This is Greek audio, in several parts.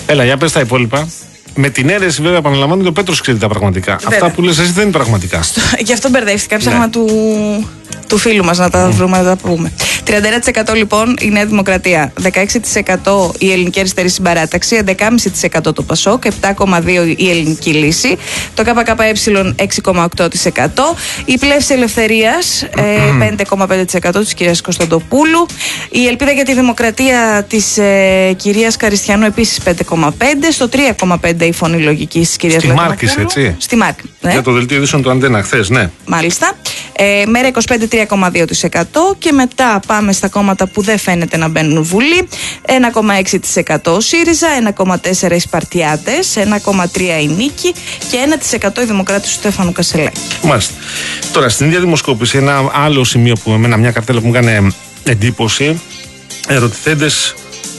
Έλα, για πες τα υπόλοιπα. Με την αίρεση, βέβαια, επαναλαμβάνω ότι ο Πέτρος ξέρει τα πραγματικά. Βέβαια. Αυτά που λες εσύ δεν είναι πραγματικά. Γι' αυτό μπερδεύτηκα. Ψάχνα του φίλου μας να τα βρούμε, να τα πούμε. 31% λοιπόν η Νέα Δημοκρατία, 16% η Ελληνική Αριστερή Συμπαράταξη, 11,5% το Πασόκ, 7,2% η Ελληνική Λύση, το ΚΚΕ 6,8%, η Πλεύση Ελευθερίας 5,5% της κυρίας Κωνσταντοπούλου, η Ελπίδα για τη Δημοκρατία της κυρίας Καριστιανού επίσης 5,5%, στο 3,5% η Φωνή Λογικής της κυρίας Λατινοπούλου. Στη Μάρκης, έτσι. Στη Μάρκη. Ναι. Για το δελτίο ειδήσεων του Αντένα χθες, ναι. Μάλιστα. Μέρα 25 3,2% και μετά πάμε στα κόμματα που δεν φαίνεται να μπαίνουν Βουλή. 1,6% ΣΥΡΙΖΑ, 1,4% οι Σπαρτιάτες, 1,3% η Νίκη και 1% οι Δημοκράτες του Στέφανου Κασελάκη. Μάλιστα. Τώρα στην ίδια δημοσκόπηση, ένα άλλο σημείο που εμένα, μια καρτέλα που μου έκανε εντύπωση, ερωτηθέντες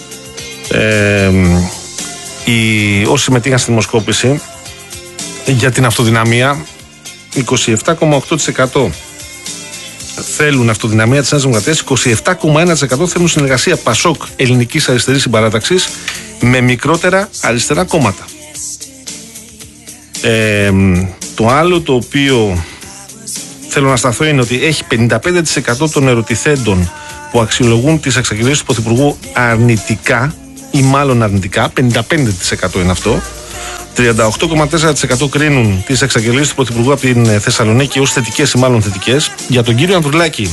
όσοι συμμετείχαν στη δημοσκόπηση για την αυτοδυναμία, 27,8% θέλουν αυτοδυναμία της Νέας Δημοκρατίας, 27,1% θέλουν συνεργασία Πασόκ Ελληνικής Αριστερής Συμπαράταξης με μικρότερα αριστερά κόμματα. Το άλλο το οποίο θέλω να σταθώ είναι ότι έχει 55% των ερωτηθέντων που αξιολογούν τις εξαγγελίες του Πρωθυπουργού αρνητικά ή μάλλον αρνητικά, 55% είναι αυτό. 38,4% κρίνουν τις εξαγγελίες του Πρωθυπουργού από την Θεσσαλονίκη ως θετικές ή μάλλον θετικές. Για τον κύριο Ανδρουλάκη,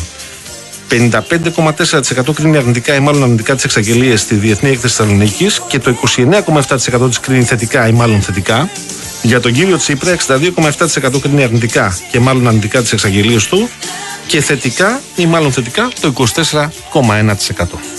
55,4% κρίνει αρνητικά ή μάλλον αρνητικά τις εξαγγελίες στη Διεθνή Έκθεση Θεσσαλονίκης και το 29,7% τις κρίνει θετικά ή μάλλον θετικά. Για τον κύριο Τσίπρα, 62,7% κρίνει αρνητικά και μάλλον αρνητικά τις εξαγγελίες του και θετικά ή μάλλον θετικά το 24,1%.